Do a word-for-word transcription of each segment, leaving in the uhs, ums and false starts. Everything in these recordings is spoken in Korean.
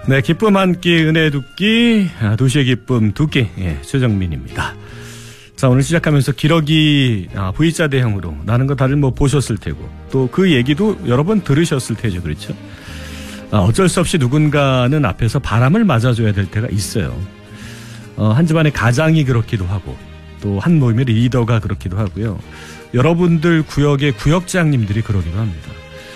네, 기쁨 한 끼, 은혜 두 끼, 아, 도시의 기쁨 두 끼, 예, 최정민입니다. 자, 오늘 시작하면서 기러기 아, V자 대형으로 나는 거 다들 뭐 보셨을 테고, 또 그 얘기도 여러 번 들으셨을 테죠, 그렇죠? 아, 어쩔 수 없이 누군가는 앞에서 바람을 맞아줘야 될 때가 있어요. 어, 한 집안의 가장이 그렇기도 하고, 또 한 모임의 리더가 그렇기도 하고요. 여러분들 구역의 구역장님들이 그러기도 합니다.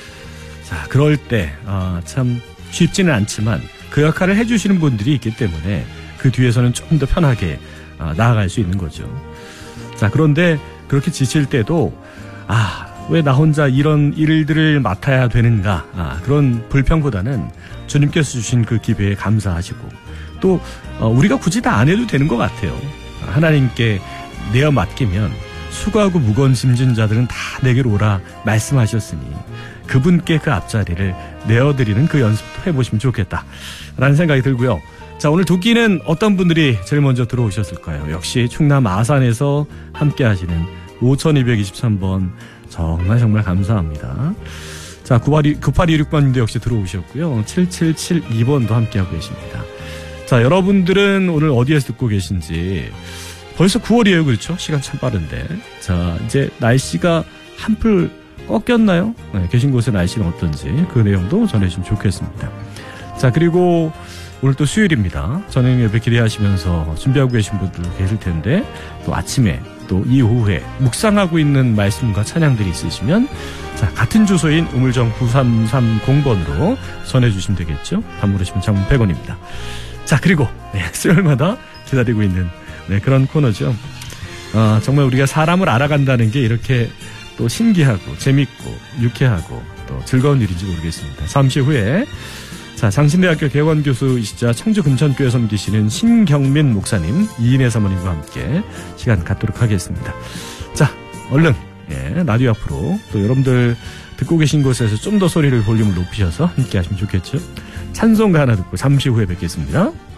자, 그럴 때, 아, 참 쉽지는 않지만 그 역할을 해주시는 분들이 있기 때문에 그 뒤에서는 조금 더 편하게 아, 나아갈 수 있는 거죠. 자, 그런데 그렇게 지칠 때도 아, 왜 나 혼자 이런 일들을 맡아야 되는가, 아, 그런 불평보다는 주님께서 주신 그 기회에 감사하시고 또 어, 우리가 굳이 다 안 해도 되는 것 같아요. 하나님께 내어 맡기면 수고하고 무거운 짐진 자들은 다 내게로 오라 말씀하셨으니 그분께 그 앞자리를 내어드리는 그 연습도 해보시면 좋겠다라는 생각이 들고요. 자, 오늘 두 끼는 어떤 분들이 제일 먼저 들어오셨을까요? 역시 충남 아산에서 함께 하시는 오천이백이십삼 번 정말 정말 감사합니다. 자, 구팔이육 번님도 역시 들어오셨고요. 칠칠칠이 번도 함께하고 계십니다. 자, 여러분들은 오늘 어디에서 듣고 계신지 벌써 구월이에요. 그렇죠? 시간 참 빠른데. 자, 이제 날씨가 한풀 꺾였나요? 네, 계신 곳의 날씨는 어떤지 그 내용도 전해주시면 좋겠습니다. 자, 그리고 오늘 또 수요일입니다. 저녁 예배 기대하시면서 준비하고 계신 분들도 계실 텐데 또 아침에 또 이후에 묵상하고 있는 말씀과 찬양들이 있으시면 자, 같은 주소인 우물정 구삼삼공 번으로 전해주시면 되겠죠. 단무르시면 장문 백 원입니다. 자, 그리고 네, 수요일마다 기다리고 있는 네, 그런 코너죠. 어, 정말 우리가 사람을 알아간다는 게 이렇게 또 신기하고 재밌고 유쾌하고 또 즐거운 일인지 모르겠습니다. 잠시 후에 자, 장신대학교 개원교수이시자 청주 금천교회 섬기시는 신경민 목사님, 이인혜 사모님과 함께 시간 갖도록 하겠습니다. 자, 얼른 예, 라디오 앞으로 또 여러분들 듣고 계신 곳에서 좀 더 소리를 볼륨을 높이셔서 함께 하시면 좋겠죠. 찬송가 하나 듣고 잠시 후에 뵙겠습니다.